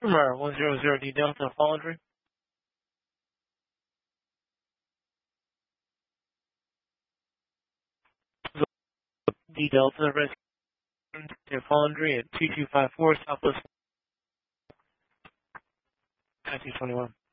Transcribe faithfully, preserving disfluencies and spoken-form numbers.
Remember, one zero zero D Delta, Foundry. D Delta, resident to Foundry at two two five four Southwest nineteen twenty-one.